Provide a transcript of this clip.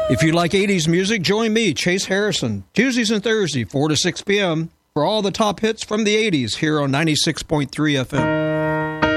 If you like 80s music, join me, Chase Harrison, Tuesdays and Thursdays, 4 to 6 p.m., for all the top hits from the 80s here on 96.3 FM.